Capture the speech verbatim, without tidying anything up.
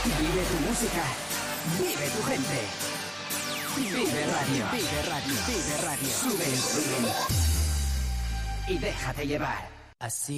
Vive tu música. Vive tu gente. Vive Radio. Vive Radio. Vive Radio. Sube el volumen. Y déjate llevar. Así.